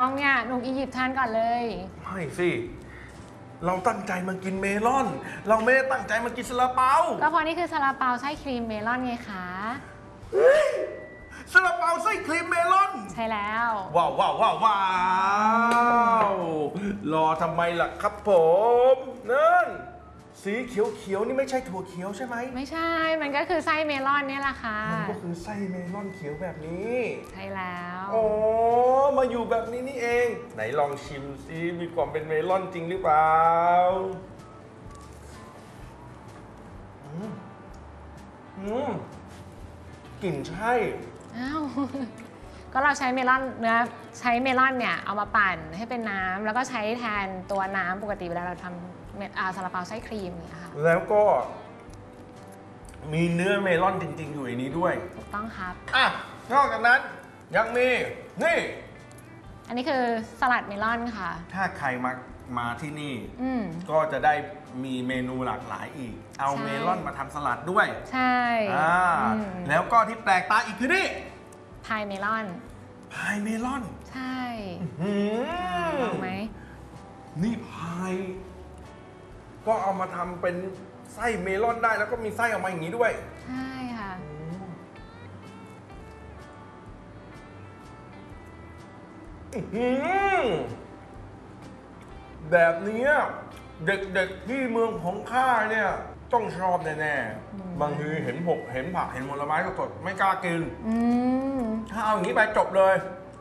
องเนี่ยหนุ่มอียิปต์ทานก่อนเลยไม่สิเราตั้งใจมากินเมลอนเราไม่ได้ตั้งใจมากินซาลาเปาก็เพราะนี่คือซาลาเปาไส้ครีมเมลอนไงคะซาลาเปาไส้ครีมเมลอนใช่แล้วว้าวว้าวว้าวว้าวรอทำไมล่ะครับผมนั่นสีเขียวๆนี่ไม่ใช่ถั่วเขียวใช่ไหมไม่ใช่มันก็คือไส้เมลอนเนี่ยแหละค่ะมันก็คือไส้เมลอนเขียวแบบนี้ใช่แล้วอ๋อมาอยู่แบบนี้นี่เองไหนลองชิมซิมีความเป็นเมลอนจริงหรือเปล่ากลิ่นใช่อ้าวก็เราใช้เมลอนเนื้อใช้เมลอนเนี่ยเอามาปั่นให้เป็นน้ำแล้วก็ใช้แทนตัวน้ำปกติเวลาเราทำซาลาเปาไส้ครีมเนี่ยค่ะแล้วก็มีเนื้อเมลอนจริงๆอยู่ในนี้ด้วยถูกต้องครับนอกจากนั้นยังมีนี่อันนี้คือสลัดเมลอนค่ะถ้าใครมาที่นี่ก็จะได้มีเมนูหลากหลายอีกเอาเมลอนมาทำสลัดด้วยใช่แล้วก็ที่แปลกตาอีกคือนี่พายเมลอนพายเมลอนใช่ลองไหมนี่พายก็เอามาทำเป็นไส้เมลอนได้แล้วก็มีไส้ออกมาอย่างนี้ด้วยใช่ค่ะแบบนี้เด็กๆที่เมืองของข้าเนี่ยต้องชอบแน่ๆบางทีเห็นผักเห็นผลไม้สดไม่กล้ากินถ้าเอาอย่างนี้ไปจบเลย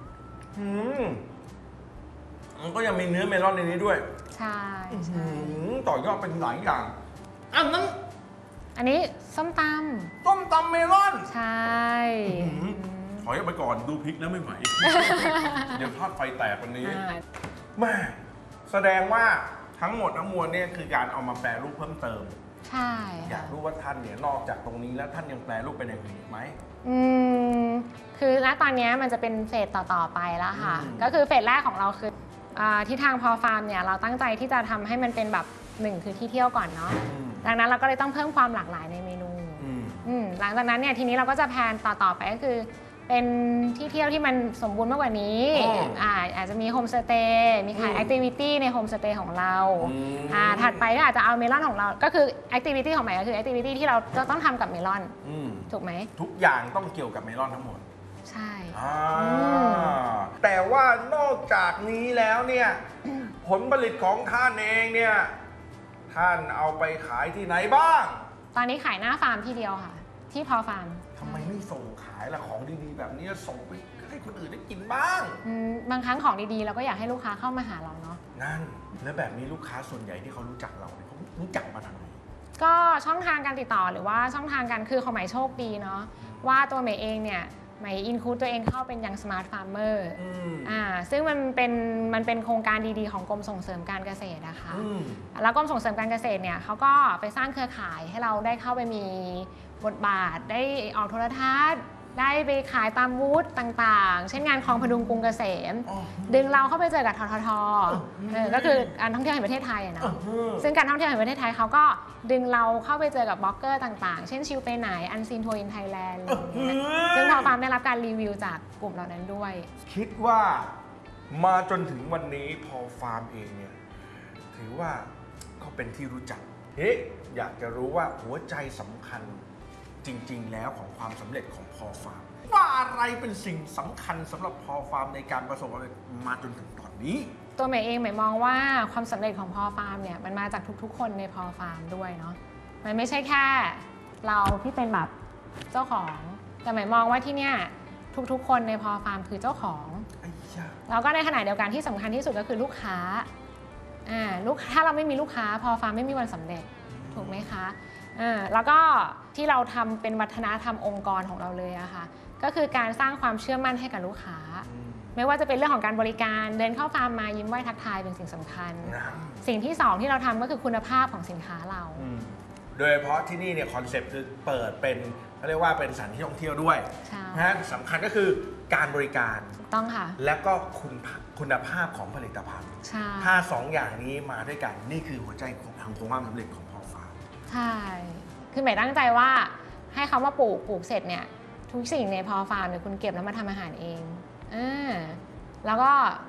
มันก็ยังมีเนื้อเมลอนในนี้ด้วยใช่ต่อยอดเป็นหลายอย่างอันนี้ส้มตำเมลอนใช่ถอยออกไปก่อนดูพริกแล้วไม่ไหวเดี๋ยวทอดไฟแตกวันนี้แม่แสดงว่าทั้งหมดทั้งมวลเนี่ยคือการเอามาแปรรูปเพิ่มเติมใช่อยากรู้ว่าท่านเนี่ยนอกจากตรงนี้แล้วท่านยังแปรรูปเป็นอย่างอื่นอีกไหมคือณตอนนี้มันจะเป็นเฟสต่อไปแล้วค่ะก็คือเฟสแรกของเราคือที่ทางพอฟาร์มเนี่ยเราตั้งใจที่จะทำให้มันเป็นแบบ1คือที่เที่ยวก่อนเนาะดังนั้นเราก็เลยต้องเพิ่มความหลากหลายในเมนูหลังจากนั้นเนี่ยทีนี้เราก็จะแพลนต่อไปก็คือเป็นที่เที่ยวที่มันสมบูรณ์มากกว่านี้อาจจะมีโฮมสเตย์มีขายแอคทิวิตี้ในโฮมสเตย์ของเราถัดไปก็อาจจะเอาเมลอนของเราก็คือแอคทิวิตี้ของใหม่ก็คือแอคทิวิตี้ที่เราจะต้องทำกับเมลอนถูกไหมทุกอย่างต้องเกี่ยวกับเมลอนทั้งหมดใช่แต่ว่านอกจากนี้แล้วเนี่ยผลผลิตของท่านเองเนี่ยท่านเอาไปขายที่ไหนบ้างตอนนี้ขายหน้าฟาร์มที่เดียวค่ะที่พอฟาร์มทำไมไม่ส่งขายล่ะของดีๆแบบนี้ส่งไปให้คนอื่นได้กินบ้างบางครั้งของดีๆเราก็อยากให้ลูกค้าเข้ามาหาเราเนาะนั่นแล้วแบบนี้ลูกค้าส่วนใหญ่ที่เขารู้จักเราเนี่ยเขารู้จักมาทางไหนก็ช่องทางการติดต่อหรือว่าช่องทางการคือของหมายโชคดีเนาะว่าตัวหมายเองเนี่ยหมายอินคูดตัวเองเข้าเป็นยังสมาร์ทฟาร์มเมอร์ซึ่งมันเป็นโครงการดีๆของกรมส่งเสริมการเกษตรนะคะแล้วกรมส่งเสริมการเกษตรเนี่ยเขาก็ไปสร้างเครือข่ายให้เราได้เข้าไปมีบทบาทได้ออกโทรทัศน์ได้ไปขายตามบูธต่างๆเช่นงานคลองพดุงกรุงเกษมดึงเราเข้าไปเจอกับททท.ก็คือการท่องเที่ยวแห่งประเทศไทยนะซึ่งการท่องเที่ยวแห่งประเทศไทยเขาก็ดึงเราเข้าไปเจอกับบล็อกเกอร์ต่างๆเช่นชิลไปไหนอันซีนทัวร์อินไทยแลนด์ซึ่งพอฟาร์มได้รับการรีวิวจากกลุ่มเหล่านั้นด้วยคิดว่ามาจนถึงวันนี้พอฟาร์มเองเนี่ยถือว่าเขาเป็นที่รู้จักอยากจะรู้ว่าหัวใจสำคัญจริงๆแล้วของความสำเร็จของพอฟาร์มว่าอะไรเป็นสิ่งสำคัญสำหรับพอฟาร์มในการประสบความสำเร็จมาจนถึงตอนนี้ตัวหมายเองหมายมองว่าความสำเร็จของพอฟาร์มเนี่ยมันมาจากทุกๆคนในพอฟาร์มด้วยเนาะมันไม่ใช่แค่เราที่เป็นแบบเจ้าของแต่หมายมองว่าที่เนี่ยทุกๆคนในพอฟาร์มคือเจ้าของแล้วก็ในขณะเดียวกันที่สำคัญที่สุดก็คือลูกค้าถ้าเราไม่มีลูกค้าพอฟาร์มไม่มีวันสำเร็จถูกไหมคะแล้วก็ที่เราทำเป็นวัฒนธรรมองค์กรของเราเลยอะค่ะก็คือการสร้างความเชื่อมั่นให้กับลูกค้าไม่ว่าจะเป็นเรื่องของการบริการเดินเข้าฟาร์มมายิ้มไหว้ทักทายเป็นสิ่งสำคัญสิ่งที่2ที่เราทำก็คือคุณภาพของสินค้าเราโดยเฉพาะที่นี่เนี่ยคอนเซ็ปต์คือเปิดเป็นเขาเรียกว่าเป็นสถานที่ท่องเที่ยวด้วยนะสำคัญก็คือการบริการต้องค่ะแล้วก็คุณภาพของผลิตภัณฑ์ถ้า2อย่างนี้มาด้วยกันนี่คือหัวใจของความสำเร็จของพอฟาร์มใช่คือหมายตั้งใจว่าให้เขามาปลูกเสร็จเนี่ยทุกสิ่งในพอฟาร์มเนี่ยคุณเก็บแล้วมาทำอาหารเองแล้วก็